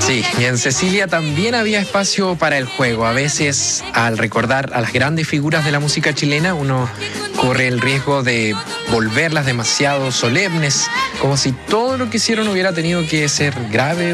Sí, y en Cecilia también había espacio para el juego. A veces, al recordar a las grandes figuras de la música chilena, uno corre el riesgo de volverlas demasiado solemnes, como si todo lo que hicieron hubiera tenido que ser grave